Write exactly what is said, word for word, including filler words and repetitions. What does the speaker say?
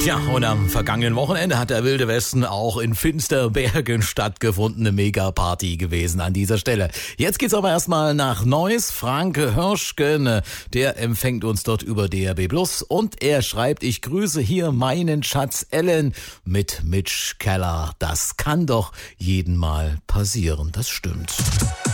Tja, und am vergangenen Wochenende hat der Wilde Westen auch in Finsterbergen stattgefunden. Eine Mega-Party gewesen an dieser Stelle. Jetzt geht's aber erstmal nach Neuss. Frank Hörschgen, der empfängt uns dort über D R B Plus und er schreibt, ich grüße hier meinen Schatz Ellen mit Mitch Keller. Das kann doch jeden Mal passieren, das stimmt.